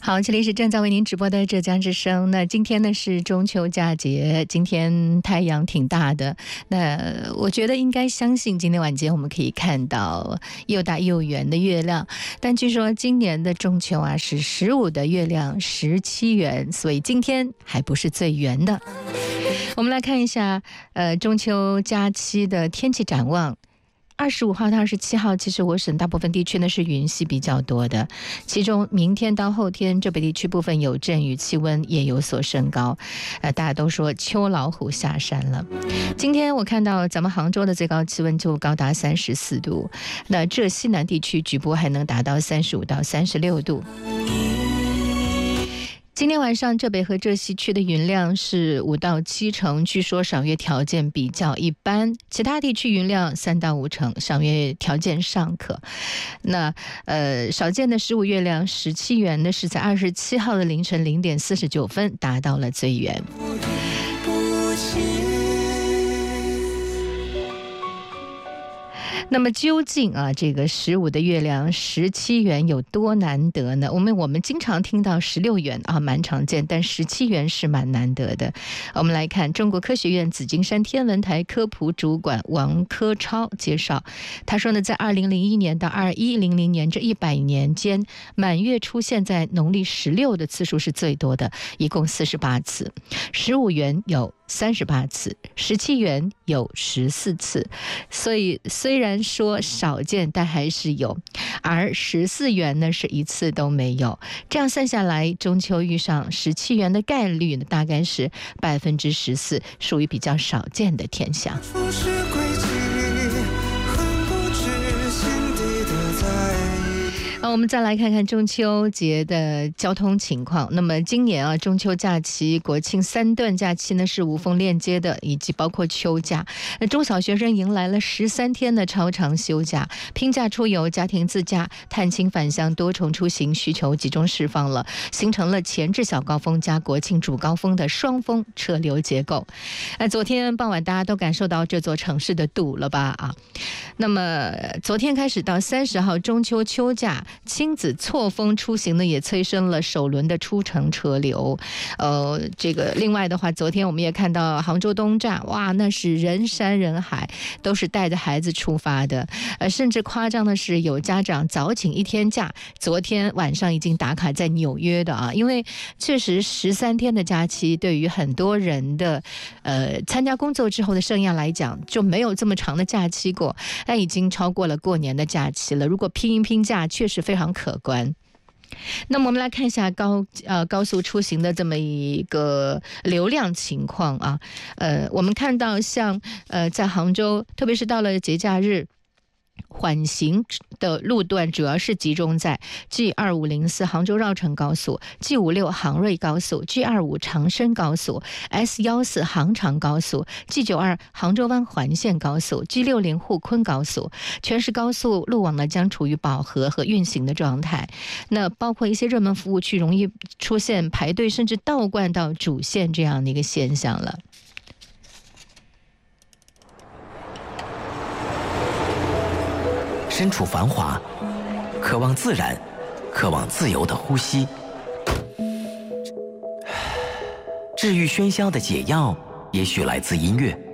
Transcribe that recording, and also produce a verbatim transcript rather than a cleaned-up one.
好，这里是正在为您直播的浙江之声。那今天呢是中秋佳节，今天太阳挺大的。那我觉得应该相信今天晚间我们可以看到又大又圆的月亮。但据说今年的中秋啊是十五的月亮十七圆，所以今天还不是最圆的。我们来看一下呃中秋假期的天气展望。二十五号到二十七号，其实我省大部分地区呢是云系比较多的，其中明天到后天这北地区部分有阵雨，气温也有所升高。呃，大家都说秋老虎下山了。今天我看到咱们杭州的最高气温就高达三十四度，那浙西南地区局部还能达到三十五到三十六度。今天晚上浙北和浙西区的云量是五到七成，据说赏月条件比较一般，其他地区云量三到五成，赏月条件尚可。那呃，少见的十五月亮十七圆呢，是在二十七号的凌晨零点四十九分达到了最圆。那么究竟啊，这个十五的月亮十七圆有多难得呢？我们我们经常听到十六圆啊，蛮常见，但十七圆是蛮难得的。我们来看中国科学院紫金山天文台科普主管王科超介绍，他说呢，在二零零一年到二一零零年这一百年间，满月出现在农历十六的次数是最多的，一共四十八次，十五圆有三十八次，十七圆有十四次，所以虽然说少见，但还是有。而十四圆呢是一次都没有。这样算下来，中秋遇上十七圆的概率呢大概是百分之十四，属于比较少见的天象。那我们再来看看中秋节的交通情况。那么今年啊，中秋假期、国庆三段假期呢是无缝链接的，以及包括秋假。那中小学生迎来了十三天的超长休假，拼假出游、家庭自驾、探亲返乡多重出行需求集中释放了，形成了前置小高峰加国庆主高峰的双峰车流结构。那昨天傍晚大家都感受到这座城市的堵了吧啊？那么昨天开始到三十号中秋秋假，亲子错峰出行呢，也催生了首轮的出城车流。呃，这个另外的话，昨天我们也看到杭州东站，哇，那是人山人海，都是带着孩子出发的。呃，甚至夸张的是，有家长早请一天假，昨天晚上已经打卡在纽约的啊，因为确实十三天的假期对于很多人的呃参加工作之后的生涯来讲，就没有这么长的假期过，但已经超过了过年的假期了。如果拼一拼假，确实非常可观。那么我们来看一下高呃高速出行的这么一个流量情况啊，呃，我们看到像呃在杭州，特别是到了节假日，缓行的路段主要是集中在 G 二五零四 杭州绕城高速、G 五六 杭瑞高速、G 二五 长深高速、S 一四 杭长高速、G 九二 杭州湾环线高速、G 六零 沪昆高速。全市高速路网呢将处于饱和和运行的状态。那包括一些热门服务区容易出现排队甚至倒灌到主线这样的一个现象了。 身处繁华，渴望自然，渴望自由的呼吸。治愈喧嚣的解药，也许来自音乐。